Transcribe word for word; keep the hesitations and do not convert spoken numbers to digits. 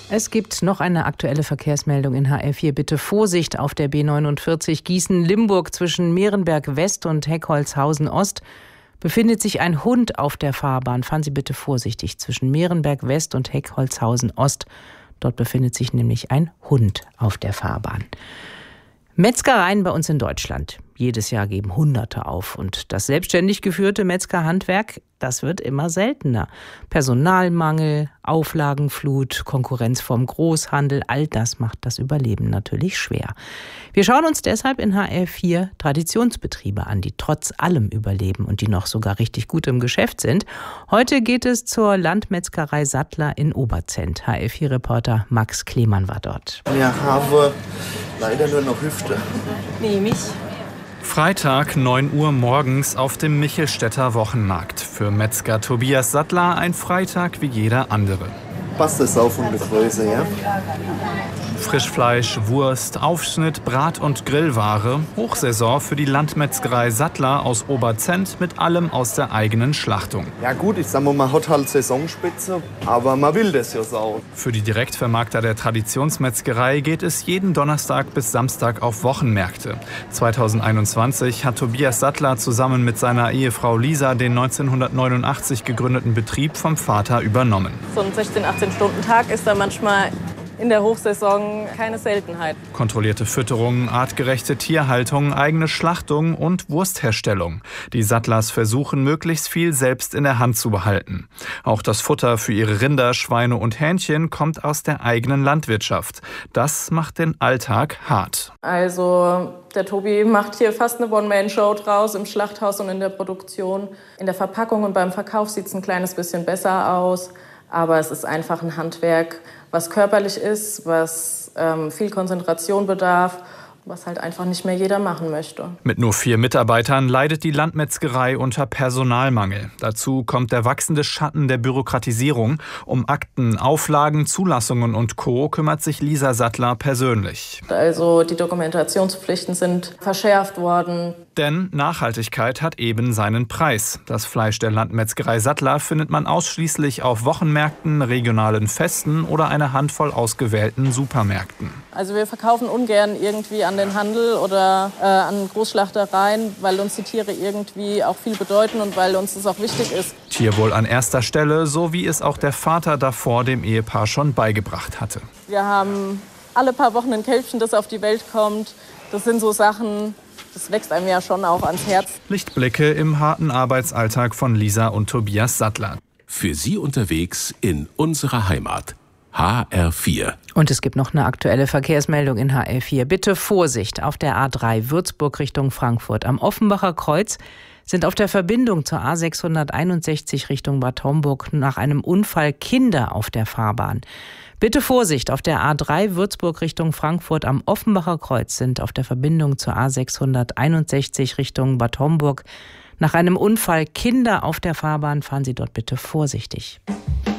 Es gibt noch eine aktuelle Verkehrsmeldung in H R vier. Bitte Vorsicht auf der B neunundvierzig Gießen-Limburg zwischen Mehrenberg West und Heckholzhausen Ost. Befindet sich ein Hund auf der Fahrbahn. Fahren Sie bitte vorsichtig zwischen Mehrenberg West und Heckholzhausen Ost. Dort befindet sich nämlich ein Hund auf der Fahrbahn. Metzgereien bei uns in Deutschland. Jedes Jahr geben Hunderte auf. Und das selbstständig geführte Metzgerhandwerk, das wird immer seltener. Personalmangel, Auflagenflut, Konkurrenz vom Großhandel, all das macht das Überleben natürlich schwer. Wir schauen uns deshalb in H R vier Traditionsbetriebe an, die trotz allem überleben und die noch sogar richtig gut im Geschäft sind. Heute geht es zur Landmetzgerei Sattler in Oberzent. H R vier Reporter Max Klemann war dort. Wir haben leider nur noch Hüfte. Nehme ich. Freitag, neun Uhr morgens auf dem Michelstädter Wochenmarkt. Für Metzger Tobias Sattler ein Freitag wie jeder andere. Passt es auf von der Größe, ja? Frischfleisch, Wurst, Aufschnitt, Brat- und Grillware. Hochsaison für die Landmetzgerei Sattler aus Oberzent mit allem aus der eigenen Schlachtung. Ja gut, ich sag mal, man hat halt Saisonspitze, aber man will das ja so. Für die Direktvermarkter der Traditionsmetzgerei geht es jeden Donnerstag bis Samstag auf Wochenmärkte. zweitausendeinundzwanzig hat Tobias Sattler zusammen mit seiner Ehefrau Lisa den neunzehnhundertneunundachtzig gegründeten Betrieb vom Vater übernommen. So ein sechzehn-, achtzehn-Stunden-Tag ist da manchmal in der Hochsaison keine Seltenheit. Kontrollierte Fütterung, artgerechte Tierhaltung, eigene Schlachtung und Wurstherstellung. Die Sattlers versuchen, möglichst viel selbst in der Hand zu behalten. Auch das Futter für ihre Rinder, Schweine und Hähnchen kommt aus der eigenen Landwirtschaft. Das macht den Alltag hart. Also der Tobi macht hier fast eine One-Man-Show draus im Schlachthaus und in der Produktion. In der Verpackung und beim Verkauf sieht es ein kleines bisschen besser aus. Aber es ist einfach ein Handwerk, was körperlich ist, was ähm, viel Konzentration bedarf, was halt einfach nicht mehr jeder machen möchte. Mit nur vier Mitarbeitern leidet die Landmetzgerei unter Personalmangel. Dazu kommt der wachsende Schatten der Bürokratisierung. Um Akten, Auflagen, Zulassungen und Co. kümmert sich Lisa Sattler persönlich. Also die Dokumentationspflichten sind verschärft worden. Denn Nachhaltigkeit hat eben seinen Preis. Das Fleisch der Landmetzgerei Sattler findet man ausschließlich auf Wochenmärkten, regionalen Festen oder einer Handvoll ausgewählten Supermärkten. Also wir verkaufen ungern irgendwie an den Handel oder äh, an Großschlachtereien, weil uns die Tiere irgendwie auch viel bedeuten und weil uns das auch wichtig ist. Tierwohl an erster Stelle, so wie es auch der Vater davor dem Ehepaar schon beigebracht hatte. Wir haben alle paar Wochen ein Kälbchen, das auf die Welt kommt. Das sind so Sachen, das wächst einem ja schon auch ans Herz. Lichtblicke im harten Arbeitsalltag von Lisa und Tobias Sattler. Für Sie unterwegs in unserer Heimat. H R vier. Und es gibt noch eine aktuelle Verkehrsmeldung in H R vier. Bitte Vorsicht auf der A drei Würzburg Richtung Frankfurt. Am Offenbacher Kreuz sind auf der Verbindung zur A sechshunderteinundsechzig Richtung Bad Homburg nach einem Unfall Kinder auf der Fahrbahn. Bitte Vorsicht auf der A drei Würzburg Richtung Frankfurt. Am Offenbacher Kreuz sind auf der Verbindung zur A sechshunderteinundsechzig Richtung Bad Homburg nach einem Unfall Kinder auf der Fahrbahn. Fahren Sie dort bitte vorsichtig.